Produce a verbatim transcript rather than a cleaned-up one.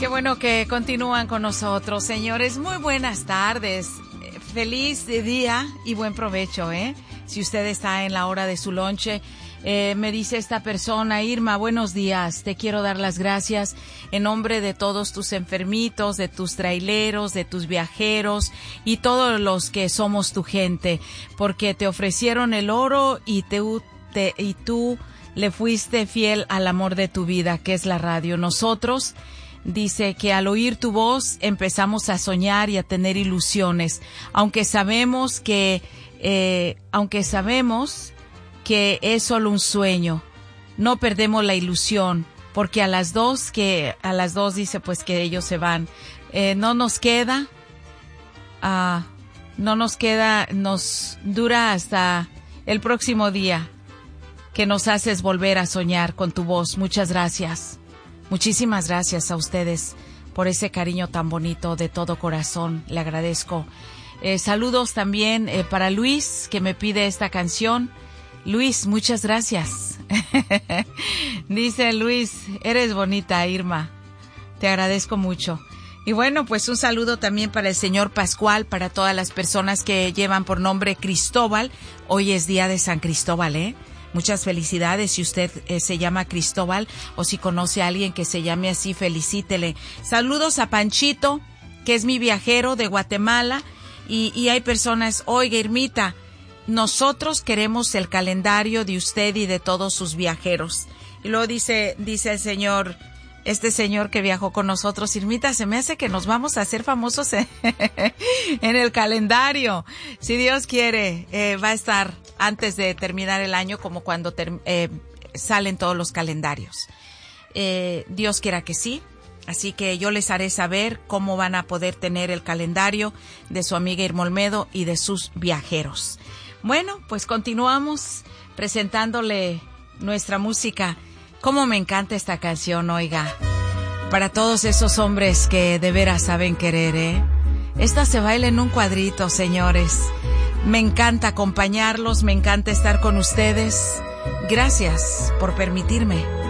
Qué bueno que continúan con nosotros, señores. Muy buenas tardes. Feliz día y buen provecho, ¿eh? Si usted está en la hora de su lonche. Eh, me dice esta persona: Irma, buenos días. Te quiero dar las gracias en nombre de todos tus enfermitos, de tus traileros, de tus viajeros y todos los que somos tu gente, porque te ofrecieron el oro y te, te y tú le fuiste fiel al amor de tu vida, que es la radio. Nosotros, dice, que al oír tu voz empezamos a soñar y a tener ilusiones, aunque sabemos que, eh, aunque sabemos que es solo un sueño. No perdemos la ilusión, porque a las dos que, a las dos dice pues que ellos se van. Eh, no nos queda, ah, no nos queda, nos dura hasta el próximo día que nos haces volver a soñar con tu voz. Muchas gracias. Muchísimas gracias a ustedes por ese cariño tan bonito, de todo corazón. Le agradezco. Eh, saludos también eh, para Luis, que me pide esta canción. Luis, muchas gracias. Dice Luis, eres bonita, Irma. Te agradezco mucho. Y bueno, pues un saludo también para el señor Pascual, para todas las personas que llevan por nombre Cristóbal. Hoy es día de San Cristóbal, ¿eh? Muchas felicidades. Si usted eh, se llama Cristóbal o si conoce a alguien que se llame así, felicítele. Saludos a Panchito, que es mi viajero de Guatemala. Y, y hay personas, oiga, Irmita, nosotros queremos el calendario de usted y de todos sus viajeros. Y luego dice, dice el señor, este señor que viajó con nosotros: Irmita, se me hace que nos vamos a hacer famosos en, en el calendario. Si Dios quiere, eh, va a estar antes de terminar el año, como cuando ter, eh, salen todos los calendarios. Eh, Dios quiera que sí. Así que yo les haré saber cómo van a poder tener el calendario de su amiga Irma Olmedo y de sus viajeros. Bueno, pues continuamos presentándole nuestra música. Cómo me encanta esta canción, oiga. Para todos esos hombres que de veras saben querer, ¿eh? Esta se baila en un cuadrito, señores. Me encanta acompañarlos, me encanta estar con ustedes. Gracias por permitirme.